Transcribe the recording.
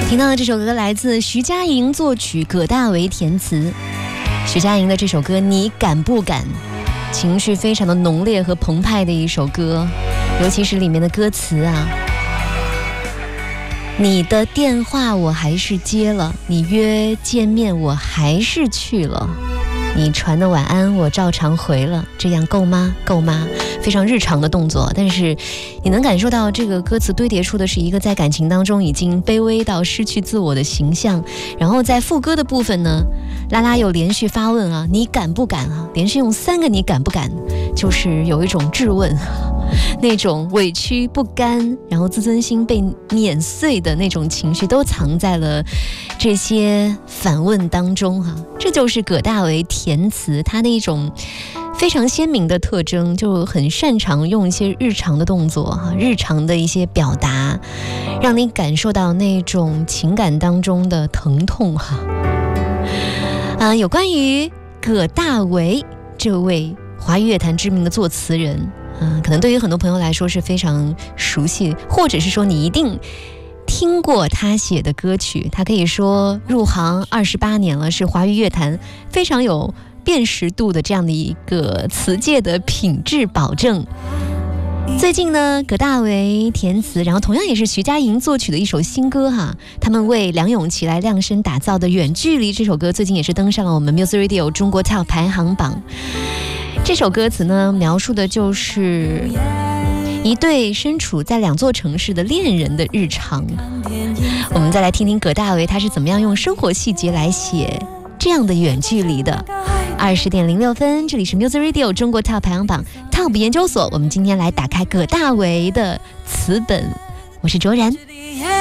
听到的这首歌来自徐佳莹作曲，葛大为填词。徐佳莹的这首歌《你敢不敢》，情绪非常的浓烈和澎湃的一首歌，尤其是里面的歌词啊。你的电话我还是接了，你约见面我还是去了，你传的晚安我照常回了，这样够吗？够吗？非常日常的动作，但是你能感受到这个歌词堆叠出的是一个在感情当中已经卑微到失去自我的形象。然后在副歌的部分呢，拉拉有连续发问啊，你敢不敢啊？连续用3个你敢不敢，就是有一种质问，那种委屈不甘，然后自尊心被碾碎的那种情绪都藏在了这些反问当中哈。这就是葛大为填词他的一种非常鲜明的特征，就很擅长用一些日常的动作，日常的一些表达，让你感受到那种情感当中的疼痛哈。有关于葛大为这位华语乐坛知名的作词人，可能对于很多朋友来说是非常熟悉，或者是说你一定听过他写的歌曲。他可以说入行28年了，是华语乐坛非常有辨识度的这样的一个词界的品质保证。最近呢，葛大为填词，然后同样也是徐佳莹作曲的一首新歌哈，他们为梁咏琪来量身打造的《远距离》这首歌，最近也是登上了我们 Music Radio 中国 Top 排行榜。这首歌词呢，描述的就是一对身处在2座城市的恋人的日常。我们再来听听葛大为他是怎么样用生活细节来写这样的远距离的。20:06，这里是 Music Radio 中国 Top 排行榜 Top 研究所，我们今天来打开葛大为的词本，我是卓然。